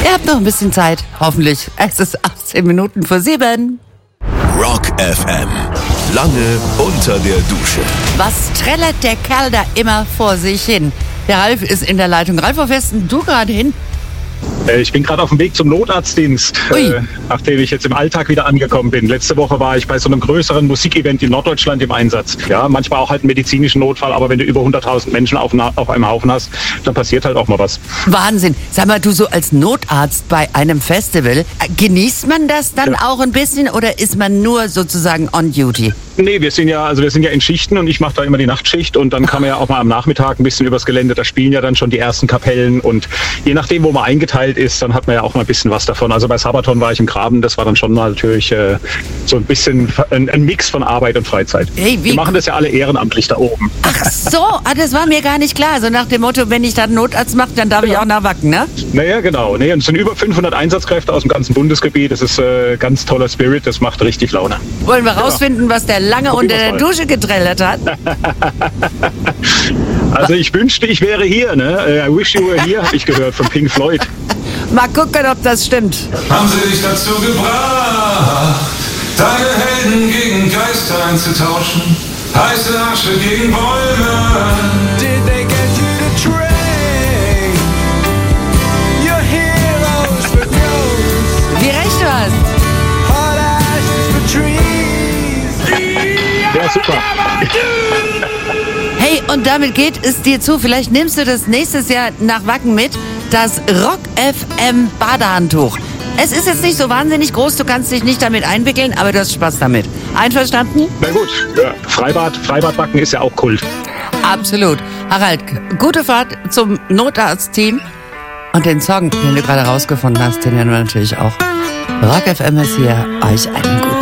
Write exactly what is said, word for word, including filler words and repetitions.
Ihr habt noch ein bisschen Zeit, hoffentlich. Es ist achtzehn Minuten vor sieben. Rock F M. Lange unter der Dusche. Was trällert der Kerl da immer vor sich hin? Der Ralf ist in der Leitung. Ralf, wo fährst denn du gerade hin? Ich bin gerade auf dem Weg zum Notarztdienst, äh, nachdem ich jetzt im Alltag wieder angekommen bin. Letzte Woche war ich bei so einem größeren Musikevent in Norddeutschland im Einsatz. Ja, manchmal auch halt einen medizinischen Notfall, aber wenn du über hunderttausend Menschen auf, auf einem Haufen hast, dann passiert halt auch mal was. Wahnsinn. Sag mal, du so als Notarzt bei einem Festival, äh, genießt man das dann Ja. auch ein bisschen oder ist man nur sozusagen on duty? Nee, wir sind ja, also wir sind ja in Schichten und ich mache da immer die Nachtschicht und dann kann man ja auch mal am Nachmittag ein bisschen übers Gelände, da spielen ja dann schon die ersten Kapellen und je nachdem, wo man eingeteilt ist, dann hat man ja auch mal ein bisschen was davon. Also bei Sabaton war ich im Graben, das war dann schon mal natürlich äh, so ein bisschen ein, ein Mix von Arbeit und Freizeit. Hey, wie- wir machen das ja alle ehrenamtlich da oben. Ach so, ah, das war mir gar nicht klar. So nach dem Motto, wenn ich da einen Notarzt mache, dann darf ich auch nach Wacken, ne? Naja, genau. Nee, und es sind über fünfhundert Einsatzkräfte aus dem ganzen Bundesgebiet. Das ist äh, ganz toller Spirit, das macht richtig Laune. Wollen wir rausfinden, was der lange Auf unter jeden der Fall. Dusche getrellert hat? Also ich wünschte, ich wäre hier. Ne? I wish you were here, habe ich gehört von Pink Floyd. Mal gucken, ob das stimmt. Haben sie dich dazu gebracht, deine Helden gegen Geister einzutauschen? Heiße Asche gegen Bäume. Did they get you to trade your heroes for ghosts? Wie recht du hast. Hot ashes for trees. Ja, super. Hey, und damit geht es dir zu. Vielleicht nimmst du das nächstes Jahr nach Wacken mit. Das Rock F M Badehandtuch. Es ist jetzt nicht so wahnsinnig groß, du kannst dich nicht damit einwickeln, aber du hast Spaß damit. Einverstanden? Na gut, ja. Freibad, Freibadbacken ist ja auch Kult. Absolut. Harald, gute Fahrt zum Notarztteam. Und den Song, den du gerade rausgefunden hast, den hören wir natürlich auch. Rock F M ist hier. Euch einen guten